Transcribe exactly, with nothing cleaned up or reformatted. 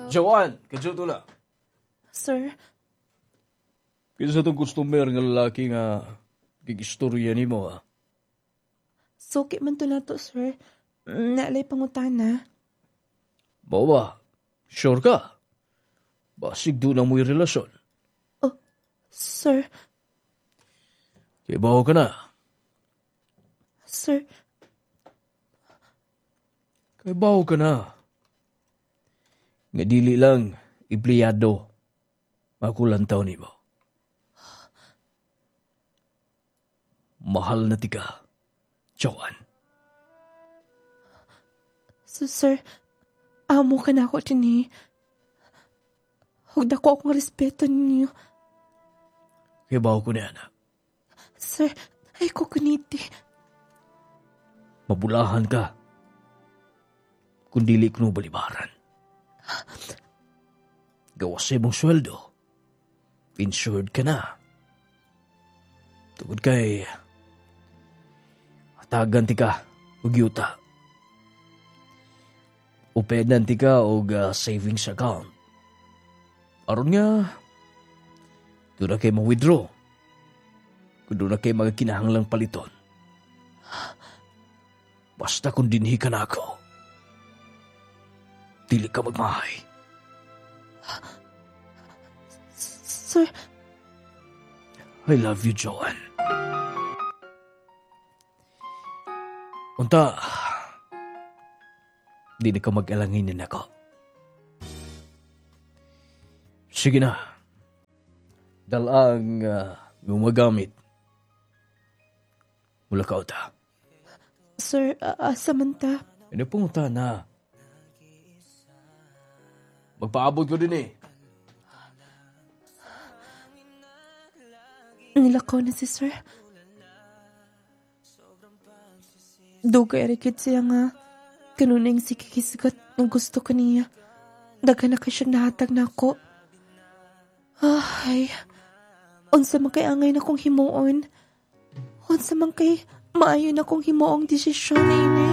Joanne, kadyo to la. Sir, Kinsa tong customer nga lalaki nga gigistorya ni mo, ha? suki man to na to, sir. Naalay pangutana. Mao ba? Sure ka? Basig doon na mo'y relasyon. Sir, Kaya baho ka na. sir, Kaya baho ka na. Nga dili lang, empleyado. Makulantaw ni mo. Mahal na tika, Joanne. so, sir, amo ka na ako din eh. Huwag na ko akong respeto ninyo. Kaya baho ko na yan, ha? Sir, ay ko kuniti. Mabulahan ka. Kung dili ko balibaran. Gawas sa mong sweldo. Insured ka na. Tungod kay hatagan ti ka og yuta. Upedan ti ka og uh, savings account. Aron nga doon na kayo ma-withdraw. Kung doon na kayo mga kinahanglang paliton. Basta kung dinhi ka na ako, dili ka magmahay. Sir, I love you, Joanne. Unta, di na ka mag-alanginin ako. Sige na. Dalang uh, gumagamit. Mula ka uta. sir, uh, asa man ta? Ano pong uta na? Magpaabot ko din eh. Nilakaw na si sir. Dugay rikid siya nga. Kanunay si kikisgat ng gusto ko niya. Daga na kay siya nahatag na ako. Ay, unsa man kay angay na kong himuon. Unsa man kay maayo na kong himuong desisyon na ini.